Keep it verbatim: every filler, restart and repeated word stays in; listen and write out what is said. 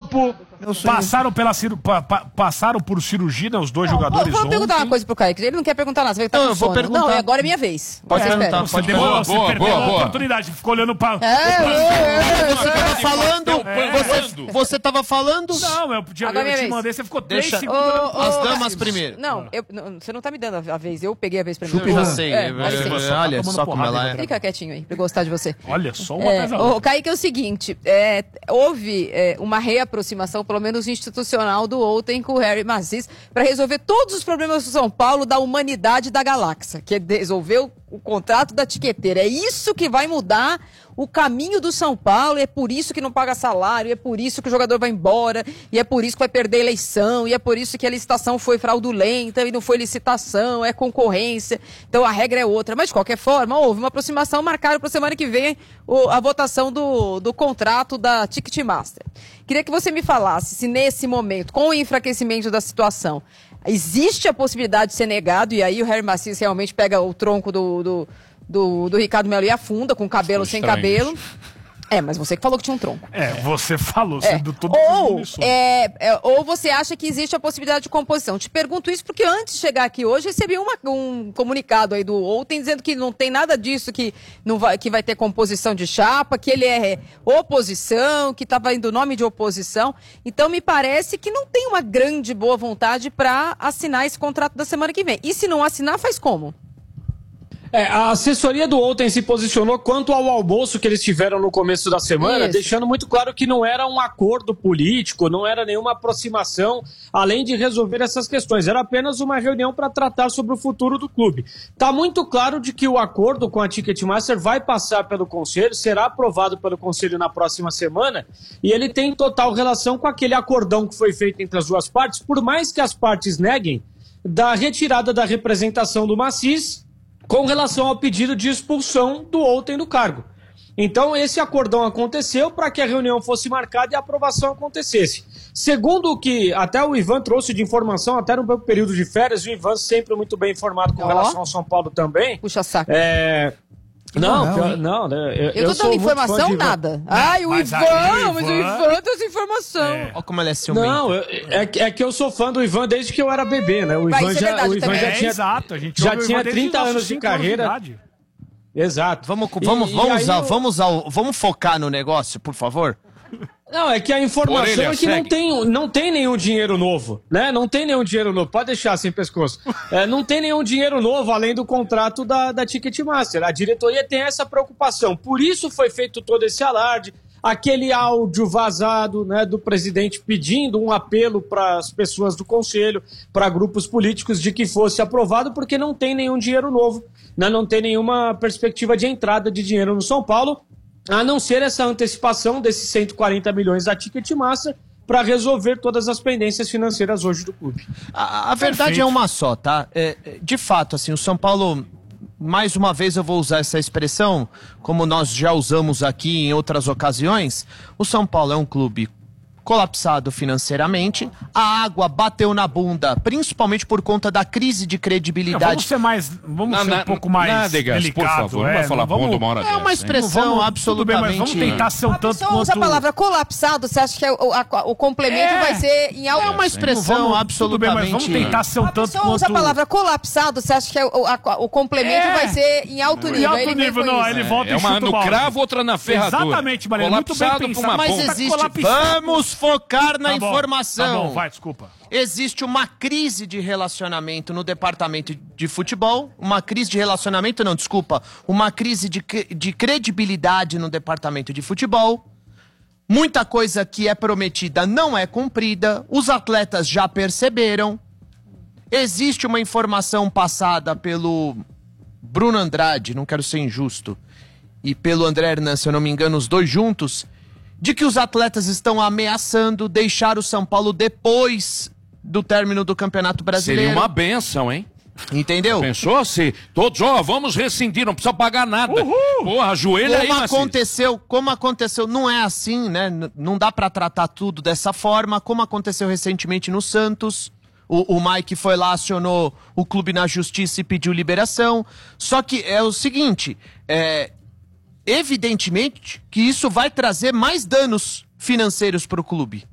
grupo, passaram, pela ciru... pa, pa, passaram por cirurgia, né, os dois não, jogadores Vou perguntar ontem. uma coisa pro Kaique, ele não quer perguntar nada, você vai estar não, com eu vou sono. perguntar. Não, agora é minha vez. Pode é, perguntar, você pode demorou, boa, você boa, perdeu boa, a boa. oportunidade, ficou olhando pra... É, você tava falando, você, você tava falando... Não, eu, podia, eu te mandei, você ficou três Deixa... segundos. Oh, oh, As damas primeiro. Não, eu, não, você não tá me dando a vez, eu peguei a vez pra mim. Eu já sei, é, é, é, olha só como ela é. Fica quietinho aí, pra gostar de você. Olha, só uma é, coisa. O Kaique, é o seguinte, é, houve é, uma reaproximação, pelo menos institucional, do Outen com o Harry Macis para resolver todos os problemas do São Paulo, da humanidade e da galáxia, que é resolver o contrato da tiqueteira. É isso que vai mudar o caminho do São Paulo, e é por isso que não paga salário, e é por isso que o jogador vai embora, e é por isso que vai perder a eleição, e é por isso que a licitação foi fraudulenta, e não foi licitação, é concorrência, então a regra é outra. Mas, de qualquer forma, houve uma aproximação, marcada para a semana que vem o, a votação do, do contrato da Ticketmaster. Queria que você me falasse se nesse momento, com o enfraquecimento da situação, existe a possibilidade de ser negado, e aí o Harry Macis realmente pega o tronco do... do Do, do Ricardo Melo e afunda, com cabelo sem cabelo. É, mas você que falou que tinha um tronco. É, você falou, é. sendo todo ou, é, é, ou você acha que existe a possibilidade de composição. Te pergunto isso porque antes de chegar aqui hoje, recebi uma, um comunicado aí do Outen dizendo que não tem nada disso, que, não vai, que vai ter composição de chapa, que ele é oposição, que estava indo nome de oposição. Então me parece que não tem uma grande boa vontade para assinar esse contrato da semana que vem. E se não assinar, faz como? É, a assessoria do Outen se posicionou quanto ao almoço que eles tiveram no começo da semana, Isso. deixando muito claro que não era um acordo político, não era nenhuma aproximação, além de resolver essas questões. Era apenas uma reunião para tratar sobre o futuro do clube. Está muito claro de que o acordo com a Ticketmaster vai passar pelo Conselho, será aprovado pelo Conselho na próxima semana, e ele tem total relação com aquele acordão que foi feito entre as duas partes, por mais que as partes neguem, da retirada da representação do Macis, com relação ao pedido de expulsão do Outen do cargo. Então, esse acordão aconteceu para que a reunião fosse marcada e a aprovação acontecesse. Segundo o que até o Ivan trouxe de informação, até no período de férias, o Ivan sempre muito bem informado com oh. relação ao São Paulo também. Puxa saco. É... Não, não, não, não, eu, eu tô dando informação, nada. Ai, o mas Ivan, Ivan, mas o Ivan tem essa informação. É. Olha como ele é ciumento. Não, eu, é, é que eu sou fã do Ivan desde que eu era bebê, né? O Ivan já, o Ivan já tinha, é, exato, a gente já tinha trinta anos de carreira. De Exato. Vamos, vamos, e, vamos, e usar, eu... vamos, usar, vamos focar no negócio, por favor? Não, é que a informação Orelha, é que não tem, não tem nenhum dinheiro novo, né? Não tem nenhum dinheiro novo, pode deixar sem pescoço. É, não tem nenhum dinheiro novo além do contrato da, da Ticketmaster. A diretoria tem essa preocupação. Por isso foi feito todo esse alarde, aquele áudio vazado, né, do presidente pedindo um apelo para as pessoas do conselho, para grupos políticos de que fosse aprovado, porque não tem nenhum dinheiro novo, né? Não tem nenhuma perspectiva de entrada de dinheiro no São Paulo, a não ser essa antecipação desses cento e quarenta milhões da Ticketmaster para resolver todas as pendências financeiras hoje do clube. A, a verdade é uma só, tá? É, de fato, assim, o São Paulo, mais uma vez eu vou usar essa expressão, como nós já usamos aqui em outras ocasiões, o São Paulo é um clube colapsado financeiramente, a água bateu na bunda, principalmente por conta da crise de credibilidade. Não, vamos ser mais, vamos na, ser um na, pouco mais nádegas, delicado, por favor, é, não vai falar vamos, ponto uma hora É dessa, uma expressão vamos, absolutamente... Bem, mas vamos tentar ser um a tanto pessoa quanto... usa a palavra colapsado, você acha que é o, a, o complemento É. vai ser em algo... É uma expressão vamos, absolutamente... Tudo bem, mas vamos tentar ser um A tanto pessoa quanto... usa a palavra colapsado, você acha que é o, a, o complemento É. vai ser em alto Em nível? alto Ele vem nível, com não, isso. ele volta É e uma chuta no o balde. cravo, outra na ferradura. Exatamente, Mariana, muito bem Colapsado pensado. pra uma Mas ponta. existe... colapsado. Vamos focar na Tá bom, informação. Tá bom, vai, desculpa. Existe uma crise de relacionamento no departamento de futebol, uma crise de relacionamento, não, desculpa, uma crise de, de credibilidade no departamento de futebol. Muita coisa que é prometida não é cumprida, os atletas já perceberam. Existe uma informação passada pelo Bruno Andrade, não quero ser injusto, e pelo André Hernan, se eu não me engano, os dois juntos, de que os atletas estão ameaçando deixar o São Paulo depois do término do Campeonato Brasileiro. Seria uma benção, hein? Entendeu? Pensou assim? Todos, ó, vamos rescindir, não precisa pagar nada. Uhul. Porra, ajoelha aí, Como Macis. aconteceu, como aconteceu, não é assim, né? N- Não dá pra tratar tudo dessa forma, como aconteceu recentemente no Santos. O, o Mike foi lá, acionou o clube na justiça e pediu liberação. Só que é o seguinte, é, evidentemente que isso vai trazer mais danos financeiros pro clube.